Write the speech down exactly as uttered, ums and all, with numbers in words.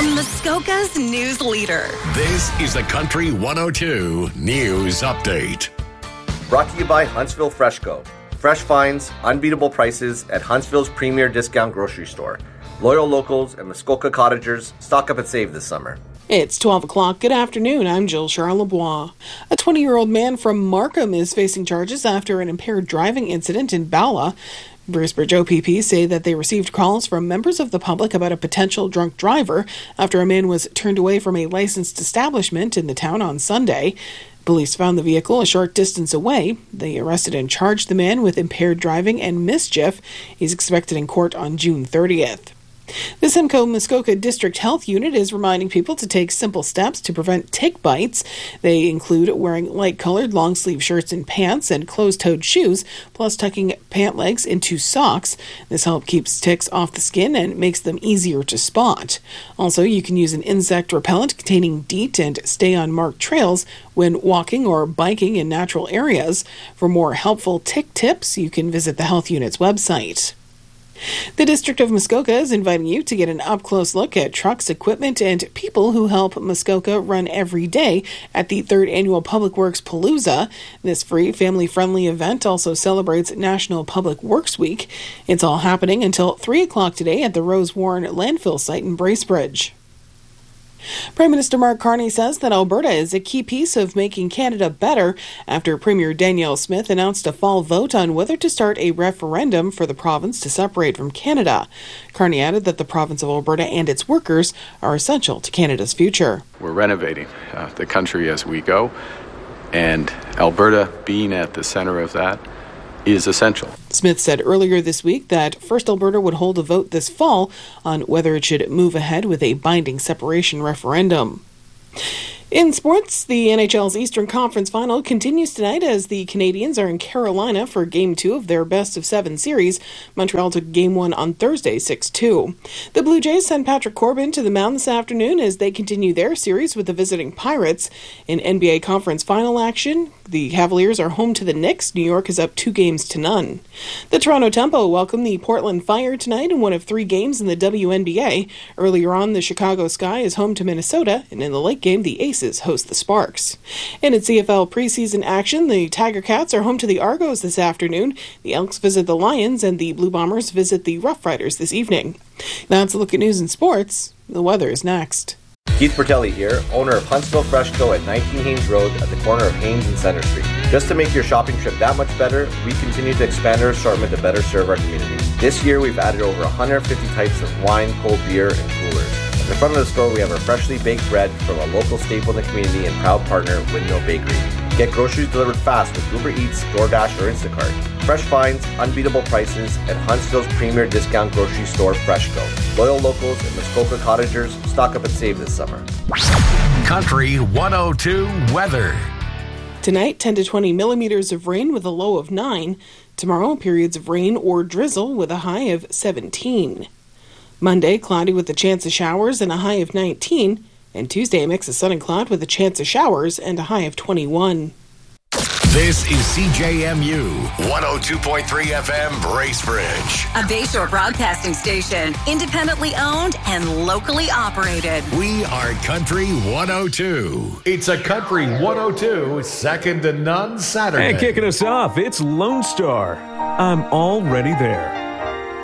from Muskoka's news leader. This is the Country one oh two News Update. Brought to you by Huntsville Freshco. Fresh finds, unbeatable prices at Huntsville's premier discount grocery store. Loyal locals and Muskoka cottagers, stock up and save this summer. It's twelve o'clock. Good afternoon. I'm Jill Charlebois. A twenty-year-old man from Markham is facing charges after an impaired driving incident in Bala. Bracebridge O P P say that they received calls from members of the public about a potential drunk driver after a man was turned away from a licensed establishment in the town on Sunday. Police found the vehicle a short distance away. They arrested and charged the man with impaired driving and mischief. He's expected in court on June thirtieth. The Simcoe Muskoka District Health Unit is reminding people to take simple steps to prevent tick bites. They include wearing light-colored long-sleeve shirts and pants and closed-toed shoes, plus tucking pant legs into socks. This helps keep ticks off the skin and makes them easier to spot. Also, you can use an insect repellent containing DEET and stay on marked trails when walking or biking in natural areas. For more helpful tick tips, you can visit the Health Unit's website. The District of Muskoka is inviting you to get an up-close look at trucks, equipment, and people who help Muskoka run every day at the third Annual Public Works Palooza. This free, family-friendly event also celebrates National Public Works Week. It's all happening until three o'clock today at the Rose Warren landfill site in Bracebridge. Prime Minister Mark Carney says that Alberta is a key piece of making Canada better after Premier Danielle Smith announced a fall vote on whether to start a referendum for the province to separate from Canada. Carney added that the province of Alberta and its workers are essential to Canada's future. We're renovating uh, the country as we go, and Alberta being at the center of that is essential. Smith said earlier this week that First Alberta would hold a vote this fall on whether it should move ahead with a binding separation referendum. In sports, the N H L's Eastern Conference Final continues tonight as the Canadians are in Carolina for Game two of their best-of-seven series. Montreal took Game one on Thursday, six two. The Blue Jays send Patrick Corbin to the mound this afternoon as they continue their series with the visiting Pirates. In N B A Conference Final action, the Cavaliers are home to the Knicks. New York is up two games to none. The Toronto Tempo welcome the Portland Fire tonight in one of three games in the W N B A. Earlier on, the Chicago Sky is home to Minnesota, and in the late game, the Aces host the Sparks. And in C F L preseason action, the Tiger Cats are home to the Argos this afternoon. The Elks visit the Lions, and the Blue Bombers visit the Rough Riders this evening. That's a look at news and sports. The weather is next. Keith Bertelli here, owner of Huntsville Freshco at nineteen Haynes Road at the corner of Haynes and Center Street. Just to make your shopping trip that much better, we continue to expand our assortment to better serve our community. This year, we've added over one hundred fifty types of wine, cold beer, and coolers. In the front of the store, we have our freshly baked bread from a local staple in the community and proud partner, Windmill Bakery. Get groceries delivered fast with Uber Eats, DoorDash, or Instacart. Fresh finds, unbeatable prices at Huntsville's premier discount grocery store, Freshco. Loyal locals and Muskoka cottagers, stock up and save this summer. Country one oh two weather. Tonight, ten to twenty millimeters of rain with a low of nine. Tomorrow, periods of rain or drizzle with a high of seventeen. Monday, cloudy with a chance of showers and a high of nineteen. And Tuesday, a mix of sun and cloud with a chance of showers and a high of twenty-one. This is C J M U one oh two point three F M Bracebridge. A Bayshore broadcasting station, independently owned and locally operated. We are Country one oh two. It's a Country one oh two second to none Saturday. And kicking us off, it's Lone Star. I'm already there.